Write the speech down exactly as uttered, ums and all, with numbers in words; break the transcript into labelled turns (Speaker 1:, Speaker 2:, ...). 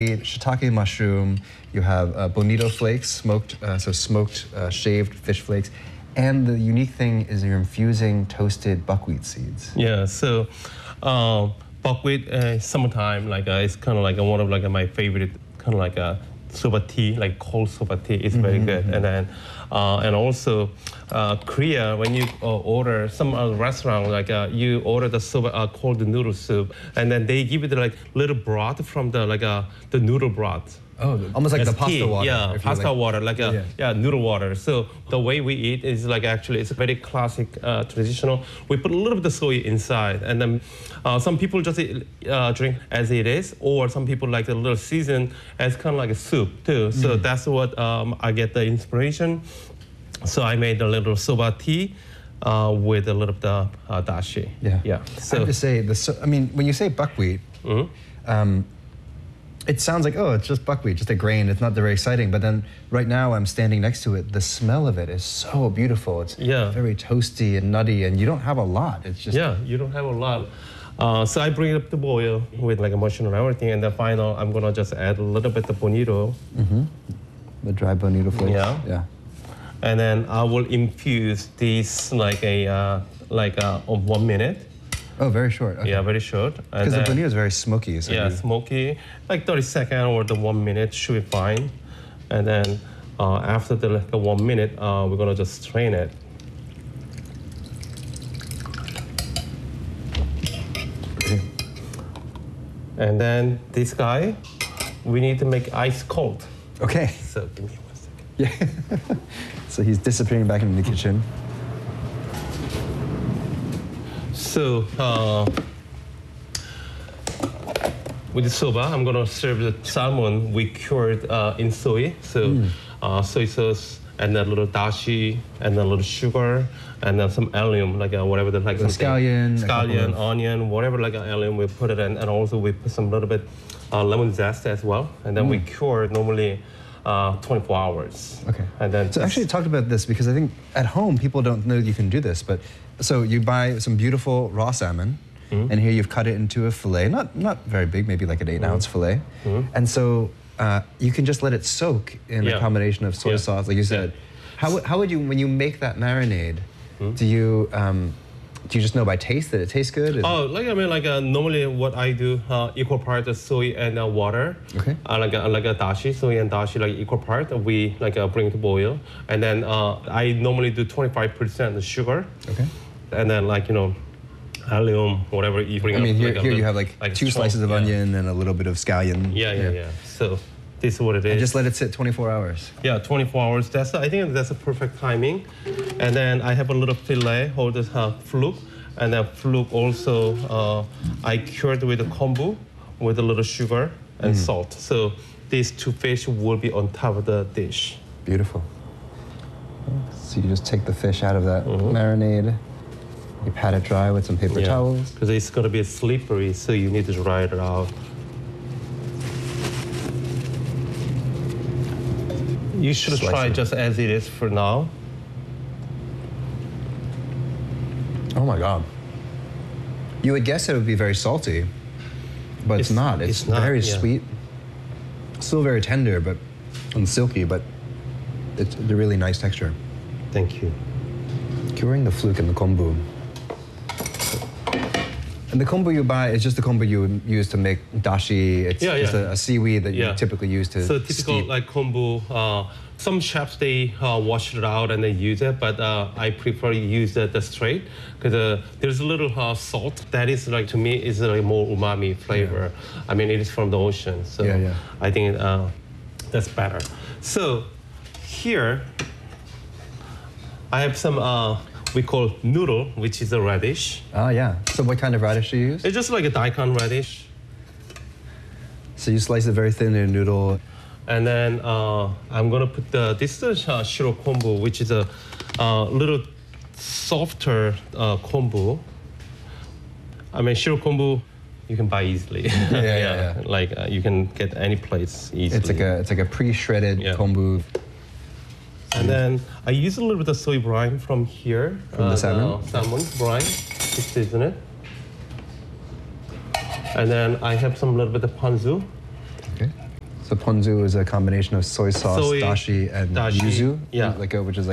Speaker 1: meat, shiitake mushroom. You have uh, bonito flakes, smoked, uh, so smoked uh, shaved fish flakes. And the unique thing is you're infusing toasted buckwheat seeds.
Speaker 2: Yeah, so um, buckwheat, uh, summertime, like uh, it's kind of like one of like my favorite, kind of like a soba tea, like cold soba tea. It's mm-hmm, very good. Mm-hmm. And then, uh, and also uh, Korea, when you uh, order some uh, restaurant, like uh, you order the soba uh, cold noodle soup, and then they give you the like little broth from the like uh, the noodle broth.
Speaker 1: Oh, almost like
Speaker 2: As
Speaker 1: the pasta
Speaker 2: tea.
Speaker 1: water.
Speaker 2: Yeah, pasta
Speaker 1: like,
Speaker 2: water, like a yeah. yeah noodle water. So the way we eat is like actually it's a very classic, uh, traditional. We put a little bit of soy inside, and then uh, some people just eat, uh, drink as it is, or some people like a little season as kind of like a soup too. So mm. that's what um, I get the inspiration. So I made a little soba tea uh, with a little bit of uh, dashi.
Speaker 1: Yeah,
Speaker 2: yeah.
Speaker 1: So I have to say, the so, I mean, when you say buckwheat. Mm-hmm. um, It sounds like, oh, it's just buckwheat, just a grain. It's not very exciting. But then right now I'm standing next to it. The smell of it is so beautiful. It's yeah. very toasty and nutty, and you don't have a lot. It's just...
Speaker 2: Yeah, you don't have a lot. Uh, so I bring it up to boil with like a mushroom and everything. And then final, I'm going to just add a little bit of bonito.
Speaker 1: Mm-hmm. The dry bonito flakes.
Speaker 2: Yeah.
Speaker 1: Yeah.
Speaker 2: And then I will infuse this like a, uh, like a, of one minute.
Speaker 1: Oh, very short. Okay.
Speaker 2: Yeah, very short.
Speaker 1: Because the bonito is very smoky. So
Speaker 2: yeah,
Speaker 1: you...
Speaker 2: smoky. Like thirty seconds or the one minute should be fine. And then uh, after the like, one minute, uh, we're gonna just strain it. Okay. And then this guy, we need to make ice cold.
Speaker 1: Okay.
Speaker 2: So give me one second.
Speaker 1: Yeah. So he's disappearing back into the kitchen.
Speaker 2: So, uh, with the soba, I'm gonna serve the salmon we cured uh, in soy. So, mm. uh, soy sauce and a little dashi and a little sugar and then some allium, like uh, whatever the like
Speaker 1: the scallion,
Speaker 2: scallion, onion, whatever like uh, allium. We put it in, and also we put some little bit uh, lemon zest as well. And then mm. we cure it normally uh, twenty-four hours.
Speaker 1: Okay.
Speaker 2: And then
Speaker 1: so actually talk about this because I think at home people don't know you can do this, but. So you buy some beautiful raw salmon, mm-hmm. and here you've cut it into a fillet, not not very big, maybe like an eight mm-hmm. ounce fillet. Mm-hmm. And so uh, you can just let it soak in yeah. a combination of soy yeah. sauce, like you said. Yeah. How, how would you, when you make that marinade, mm-hmm. do you um, do you just know by taste that it tastes good? Is
Speaker 2: oh, like I mean, like uh, normally what I do, uh, equal part of soy and uh, water.
Speaker 1: Okay.
Speaker 2: Uh, like a, like a dashi, soy and dashi, like equal part. We like uh, bring to boil, and then uh, I normally do twenty-five percent sugar.
Speaker 1: Okay.
Speaker 2: And then, like, you know, allium, whatever you bring
Speaker 1: I mean,
Speaker 2: up,
Speaker 1: here,
Speaker 2: like
Speaker 1: here
Speaker 2: a,
Speaker 1: you have like, like two
Speaker 2: strong,
Speaker 1: slices of
Speaker 2: yeah.
Speaker 1: onion and a little bit of scallion.
Speaker 2: Yeah, yeah, yeah, yeah. So this is what it is.
Speaker 1: And just let it sit twenty-four hours.
Speaker 2: Yeah, twenty-four hours. That's I think that's a perfect timing. And then I have a little fillet, hold this uh, fluke. And then fluke also, uh, I cured with the kombu, with a little sugar and mm. salt. So these two fish will be on top of the dish.
Speaker 1: Beautiful. So you just take the fish out of that mm-hmm. marinade. You pat it dry with some paper
Speaker 2: yeah,
Speaker 1: towels.
Speaker 2: Because it's going to be slippery, so you need to dry it out. You should Slice try it just as it is for now.
Speaker 1: Oh my God. You would guess it would be very salty, but it's, it's not. It's, it's not, very yeah. sweet. Still very tender, but and silky, but it's a really nice texture.
Speaker 2: Thank you.
Speaker 1: Curing the fluke and the kombu. And the kombu you buy is just the kombu you use to make dashi. It's
Speaker 2: yeah,
Speaker 1: just
Speaker 2: yeah.
Speaker 1: a, a seaweed that
Speaker 2: yeah.
Speaker 1: you typically use to
Speaker 2: So typical
Speaker 1: steep.
Speaker 2: like kombu, uh, some chefs, they uh, wash it out and they use it, but uh, I prefer use the, the straight because uh, there's a little uh, salt that is like, to me, is like more umami flavor. Yeah. I mean, it is from the ocean, so
Speaker 1: yeah, yeah.
Speaker 2: I think uh, that's better. So here, I have some uh, we call noodle, which is a radish.
Speaker 1: Ah, yeah. So what kind of radish do you use?
Speaker 2: It's just like a daikon radish.
Speaker 1: So you slice it very thin in a noodle.
Speaker 2: And then uh, I'm gonna put the, this is uh, shiro kombu, which is a uh, little softer uh, kombu. I mean, shiro kombu, you can buy easily.
Speaker 1: Yeah, yeah, yeah. yeah.
Speaker 2: Like uh, you can get any place easily.
Speaker 1: It's like a, it's like a pre-shredded yeah. kombu.
Speaker 2: And then I use a little bit of soy brine from here.
Speaker 1: From uh, the salmon?
Speaker 2: The salmon brine, to season it. And then I have some little bit of ponzu.
Speaker 1: Okay. So ponzu is a combination of soy sauce,
Speaker 2: Soy,
Speaker 1: dashi, and
Speaker 2: dashi,
Speaker 1: yuzu,
Speaker 2: yeah.
Speaker 1: like a, which is like